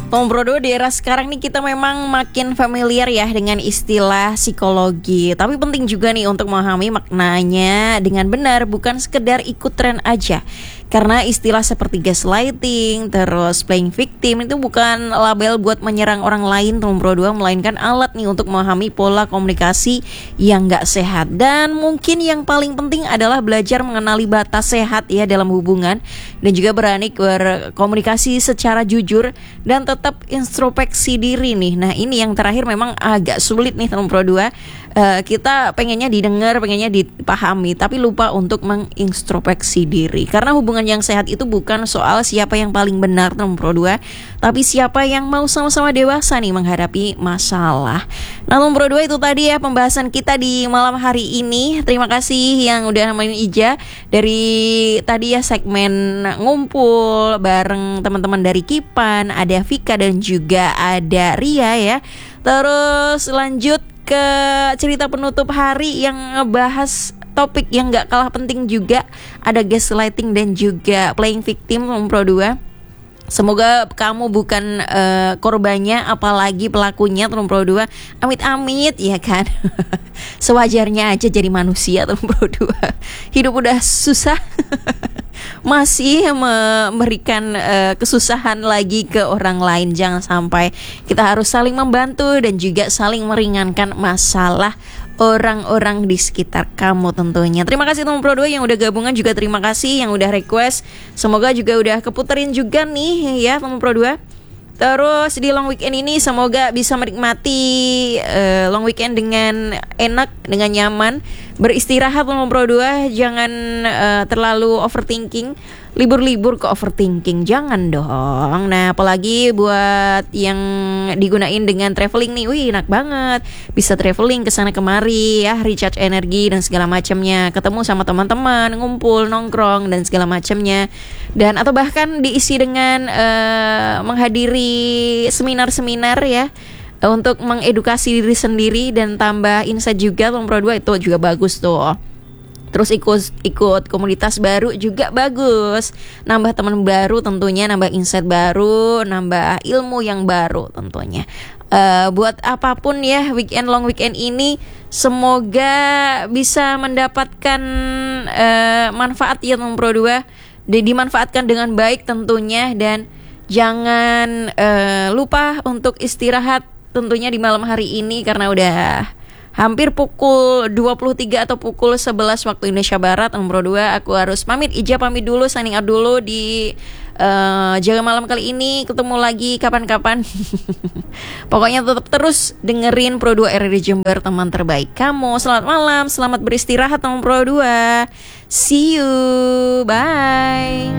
Bro 2, di era sekarang nih kita memang makin familiar ya dengan istilah psikologi. Tapi penting juga nih untuk memahami maknanya dengan benar, bukan sekedar ikut tren aja. Karena istilah seperti gaslighting, terus playing victim itu bukan label buat menyerang orang lain Bro 2, melainkan alat nih untuk memahami pola komunikasi yang gak sehat. Dan mungkin yang paling penting adalah belajar mengenali batas sehat ya dalam hubungan, dan juga berani berkomunikasi secara jujur dan tetap introspeksi diri nih. Nah ini yang terakhir memang agak sulit nih Bro 2. Kita pengennya didengar, pengennya dipahami, tapi lupa untuk mengintrospeksi diri. Karena hubungan yang sehat itu bukan soal siapa yang paling benar Bro 2, tapi siapa yang mau sama-sama dewasa nih menghadapi masalah. Nah Bro 2, itu tadi ya pembahasan kita di malam hari ini. Terima kasih yang udah nemenin Ija dari tadi ya segmen ngumpul bareng teman-teman dari Kipan, ada Vika dan juga ada Ria ya. Terus lanjut ke cerita penutup hari yang ngebahas topik yang gak kalah penting juga, ada gaslighting dan juga playing victim Bro 2. Semoga kamu bukan korbannya, apalagi pelakunya Bro 2. Amit-amit ya kan. Sewajarnya aja jadi manusia Bro 2. Hidup udah susah masih memberikan kesusahan lagi ke orang lain. Jangan sampai, kita harus saling membantu dan juga saling meringankan masalah orang-orang di sekitar kamu tentunya. Terima kasih Bro 2 yang udah gabungan, juga terima kasih yang udah request. Semoga juga udah keputerin juga nih ya Bro 2. Terus di long weekend ini semoga bisa menikmati long weekend dengan enak, dengan nyaman. Beristirahat Bro 2, jangan terlalu overthinking. Libur-libur ke overthinking, jangan dong. Nah apalagi buat yang digunain dengan traveling nih, wih enak banget. Bisa traveling kesana kemari ya, recharge energi dan segala macamnya. Ketemu sama teman-teman, ngumpul, nongkrong dan segala macamnya. Dan atau bahkan diisi dengan menghadiri seminar-seminar ya, untuk mengedukasi diri sendiri dan tambah insight juga Bro 2, itu juga bagus tuh. Terus ikut komunitas baru juga bagus, nambah teman baru tentunya, nambah insight baru, nambah ilmu yang baru tentunya. Buat apapun ya long weekend ini, semoga bisa mendapatkan manfaat ya Bro 2, dimanfaatkan dengan baik tentunya. Dan jangan lupa untuk istirahat tentunya di malam hari ini, karena udah hampir pukul 23 atau pukul 11 waktu Indonesia Barat Bro 2. Aku harus pamit, Ija pamit dulu, signing out dulu di Jaga Malam kali ini. Ketemu lagi kapan-kapan. Pokoknya tetap terus dengerin Pro 2 RRI Jember, teman terbaik kamu. Selamat malam, selamat beristirahat Bro 2. See you, bye.